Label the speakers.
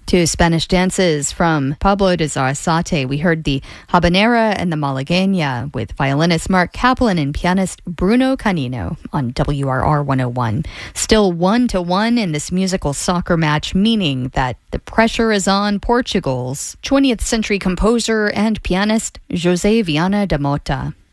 Speaker 1: To Spanish dances from Pablo de Zarasate, we heard the Habanera and the Malagueña with violinist Mark Kaplan and pianist Bruno Canino on WRR 101. Still 1-1 in this musical soccer match, meaning that the pressure is on Portugal's 20th century composer and pianist José Viana da Mota.